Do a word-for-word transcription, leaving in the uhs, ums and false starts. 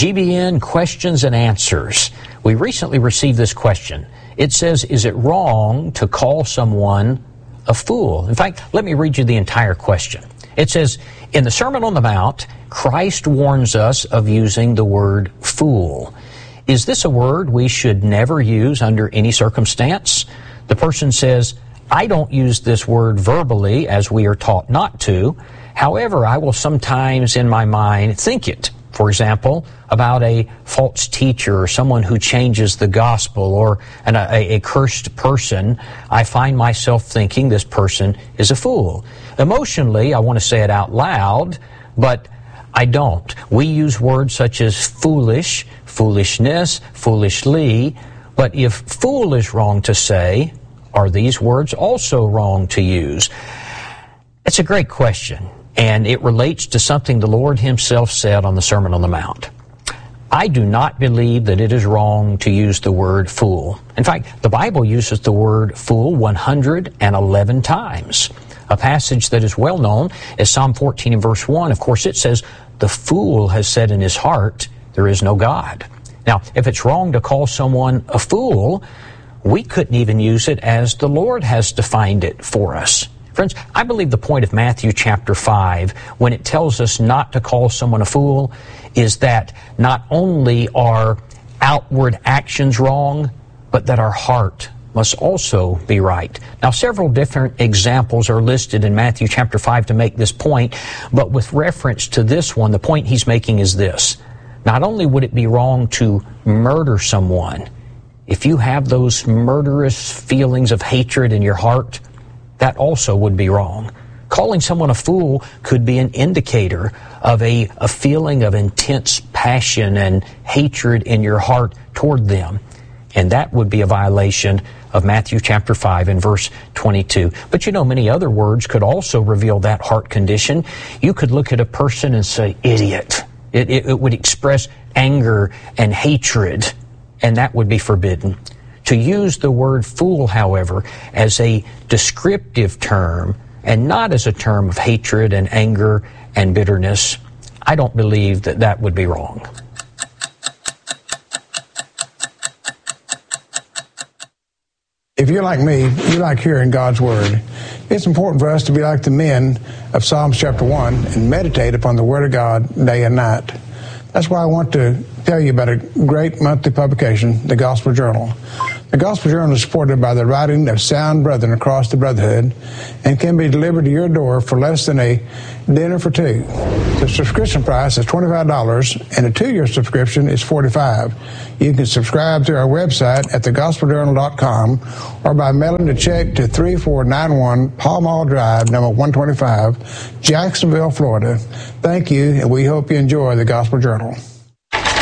G B N Questions and Answers. We recently received this question. It says, is it wrong to call someone a fool? In fact, let me read you the entire question. It says, in the Sermon on the Mount, Christ warns us of using the word fool. Is this a word we should never use under any circumstance? The person says, I don't use this word verbally as we are taught not to. However, I will sometimes in my mind think it. For example, about a false teacher or someone who changes the gospel or an, a, a cursed person, I find myself thinking this person is a fool. Emotionally, I want to say it out loud, but I don't. We use words such as foolish, foolishness, foolishly, but if fool is wrong to say, are these words also wrong to use? It's a great question, and it relates to something the Lord Himself said on the Sermon on the Mount. I do not believe that it is wrong to use the word fool. In fact, the Bible uses the word fool one hundred eleven times. A passage that is well known is Psalm fourteen and verse one. Of course, it says, the fool has said in his heart, there is no God. Now, if it's wrong to call someone a fool, we couldn't even use it as the Lord has defined it for us. Friends, I believe the point of Matthew chapter five, when it tells us not to call someone a fool, is that not only are outward actions wrong, but that our heart must also be right. Now, several different examples are listed in Matthew chapter five to make this point, but with reference to this one, the point he's making is this. Not only would it be wrong to murder someone, if you have those murderous feelings of hatred in your heart, that also would be wrong. Calling someone a fool could be an indicator of a, a feeling of intense passion and hatred in your heart toward them. And that would be a violation of Matthew chapter five and verse twenty-two. But you know, many other words could also reveal that heart condition. You could look at a person and say, idiot. It, it, it would express anger and hatred, and that would be forbidden. To use the word fool, however, as a descriptive term and not as a term of hatred and anger and bitterness, I don't believe that that would be wrong. If you're like me, you like hearing God's Word. It's important for us to be like the men of Psalms chapter one and meditate upon the Word of God day and night. That's why I want to tell you about a great monthly publication, the Gospel Journal. The Gospel Journal is supported by the writing of sound brethren across the brotherhood and can be delivered to your door for less than a dinner for two. The subscription price is twenty-five dollars and a two-year subscription is forty-five dollars. You can subscribe through our website at the gospel journal dot com or by mailing a check to three four nine one Pall Mall Drive, number one twenty-five, Jacksonville, Florida. Thank you, and we hope you enjoy the Gospel Journal.